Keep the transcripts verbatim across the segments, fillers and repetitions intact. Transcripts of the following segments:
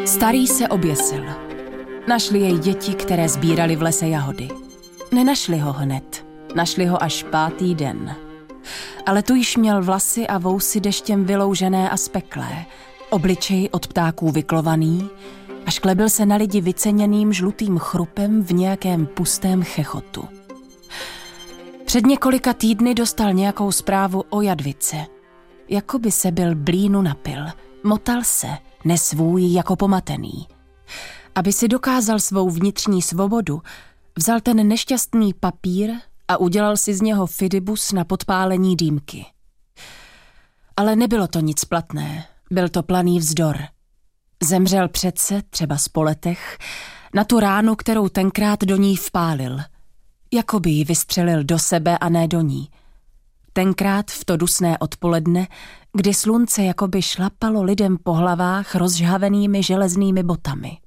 Starý se oběsil. Našli jej děti, které sbírali v lese jahody. Nenašli ho hned, našli ho až pátý den. Ale tu již měl vlasy a vousy deštěm vyloužené a speklé, obličej od ptáků vyklovaný a šklebil se na lidi vyceněným žlutým chrupem v nějakém pustém chechotu. Před několika týdny dostal nějakou zprávu o Jadvice. Jakoby se byl blínu napil, motal se, nesvůj jako pomatený. Aby si dokázal svou vnitřní svobodu, vzal ten nešťastný papír a udělal si z něho fidibus na podpálení dýmky. Ale nebylo to nic platné, byl to planý vzdor. Zemřel přece, třeba po letech, na tu ránu, kterou tenkrát do ní vpálil. Jakoby ji vystřelil do sebe a ne do ní. Tenkrát v to dusné odpoledne, kdy slunce jakoby šlapalo lidem po hlavách rozžhavenými železnými botami.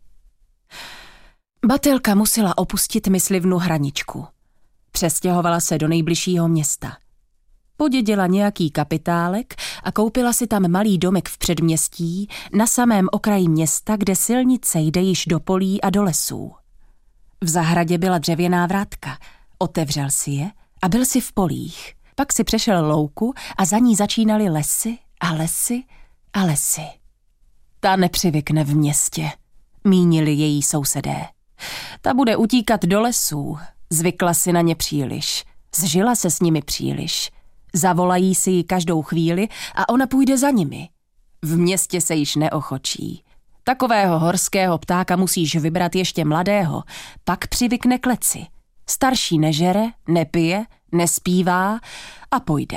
Batylka musela opustit myslivnu Hraničku. Přestěhovala se do nejbližšího města. Podědila nějaký kapitálek a koupila si tam malý domek v předměstí na samém okraji města, kde silnice jde již do polí a do lesů. V zahradě byla dřevěná vrátka, otevřel si je a byl si v polích. Pak si přešel louku a za ní začínaly lesy a lesy a lesy. Ta nepřivykne v městě, mínili její sousedé. Ta bude utíkat do lesů, zvykla si na ně příliš, zžila se s nimi příliš. Zavolají si ji každou chvíli a ona půjde za nimi. V městě se již neochočí. Takového horského ptáka musíš vybrat ještě mladého, pak přivykne k leci. Starší nežere, nepije, nespívá a pojde.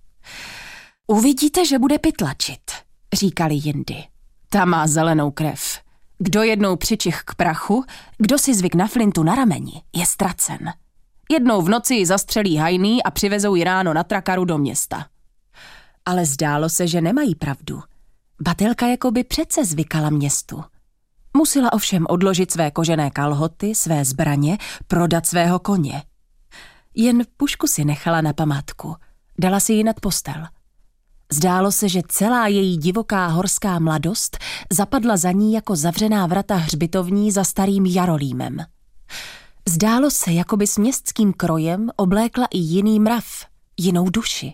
Uvidíte, že bude pytlačit, říkali jindy. Ta má zelenou krev. Kdo jednou přičich k prachu, kdo si zvyk na flintu na rameni, je ztracen. Jednou v noci ji zastřelí hajný a přivezou ji ráno na trakaru do města. Ale zdálo se, že nemají pravdu. Batylka jakoby přece zvykala městu. Musela ovšem odložit své kožené kalhoty, své zbraně, prodat svého koně. Jen pušku si nechala na památku. Dala si ji nad postel. Zdálo se, že celá její divoká horská mladost zapadla za ní jako zavřená vrata hřbitovní za starým jarolímem. Zdálo se, jako by s městským krojem oblékla i jiný mrav, jinou duši.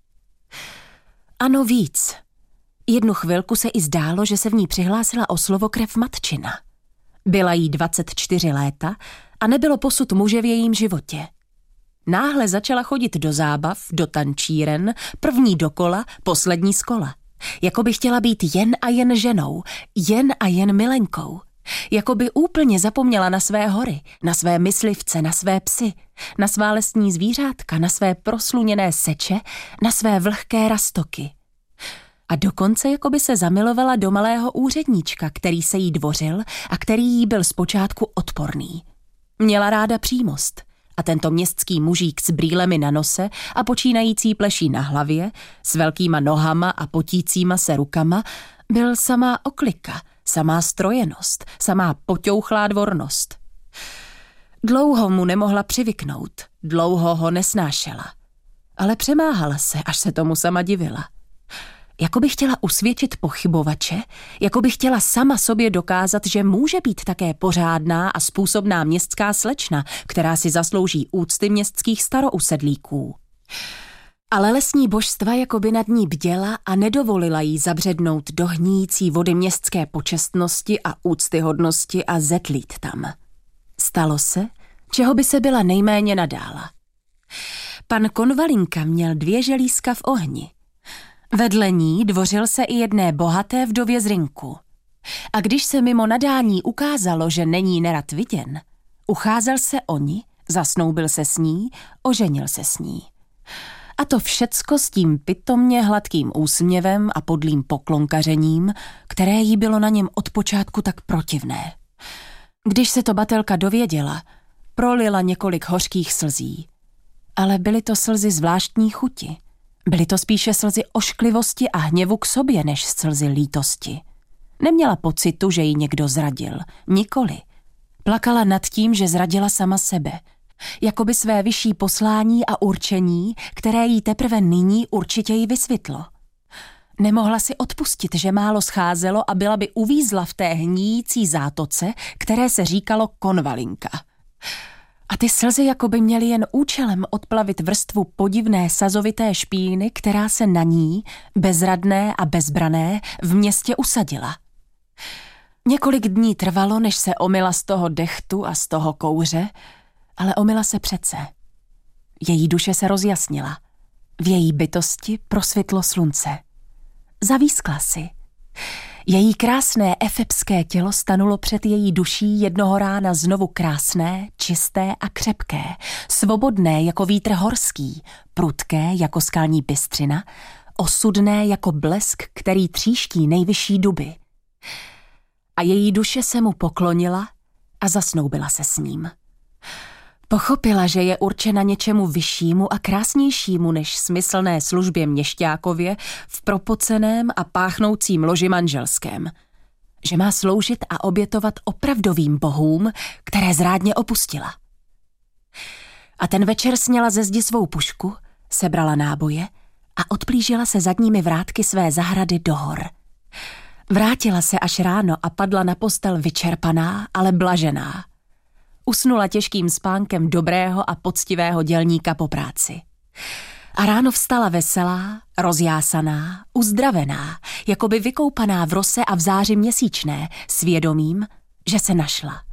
Ano, víc. Jednu chvilku se i zdálo, že se v ní přihlásila o slovo krev matčina. Byla jí dvacet čtyři léta a nebylo posud muže v jejím životě. Náhle začala chodit do zábav, do tančíren, první dokola, poslední z kola. Jako by chtěla být jen a jen ženou, jen a jen milenkou. Jako by úplně zapomněla na své hory, na své myslivce, na své psy, na svá lesní zvířátka, na své prosluněné seče, na své vlhké rastoky. A dokonce jako by se zamilovala do malého úředníčka, který se jí dvořil a který jí byl zpočátku odporný. Měla ráda přímost a tento městský mužík s brýlemi na nose a počínající pleší na hlavě, s velkýma nohama a potícíma se rukama, byl samá oklika, samá strojenost, samá poťouchlá dvornost. Dlouho mu nemohla přivyknout, dlouho ho nesnášela, ale přemáhala se, až se tomu sama divila. Jako by chtěla usvědčit pochybovače, jako by chtěla sama sobě dokázat, že může být také pořádná a způsobná městská slečna, která si zaslouží úcty městských starousedlíků. Ale lesní božstva jako by nad ní bděla a nedovolila jí zabřednout do hníjící vody městské počestnosti a úctyhodnosti a zetlít tam. Stalo se, čeho by se byla nejméně nadála. Pan Konvalinka měl dvě želízka v ohni. Vedle ní dvořil se i jedné bohaté vdově z rynku. A když se mimo nadání ukázalo, že není nerad viděn, ucházel se o ní, zasnoubil se s ní, oženil se s ní. A to všecko s tím pitomně hladkým úsměvem a podlým poklonkařením, které jí bylo na něm od počátku tak protivné. Když se to Batylka dověděla, prolila několik hořkých slzí. Ale byly to slzy zvláštní chuti. Byly to spíše slzy ošklivosti a hněvu k sobě, než slzy lítosti. Neměla pocitu, že ji někdo zradil. Nikoli. Plakala nad tím, že zradila sama sebe. Jakoby své vyšší poslání a určení, které jí teprve nyní určitě jí vysvětlo. Nemohla si odpustit, že málo scházelo a byla by uvízla v té hníjící zátoce, které se říkalo konvalinka. A ty slzy jako by měly jen účelem odplavit vrstvu podivné sazovité špíny, která se na ní, bezradné a bezbrané, v městě usadila. Několik dní trvalo, než se omyla z toho dechtu a z toho kouře, ale omyla se přece. Její duše se rozjasnila. V její bytosti prosvitlo slunce. Zavískla si. Její krásné efebské tělo stanulo před její duší jednoho rána znovu krásné, čisté a křepké, svobodné jako vítr horský, prudké jako skalní bystřina, osudné jako blesk, který tříští nejvyšší duby. A její duše se mu poklonila a zasnoubila se s ním. Pochopila, že je určena něčemu vyššímu a krásnějšímu než smyslné službě měšťákově v propoceném a páchnoucím loži manželském. Že má sloužit a obětovat opravdovým bohům, které zrádně opustila. A ten večer sněla ze zdi svou pušku, sebrala náboje a odplížila se zadními vrátky své zahrady do hor. Vrátila se až ráno a padla na postel vyčerpaná, ale blažená. Usnula těžkým spánkem dobrého a poctivého dělníka po práci. A ráno vstala veselá, rozjásaná, uzdravená, jakoby vykoupaná v rose a v záři měsíčné, s vědomím, že se našla.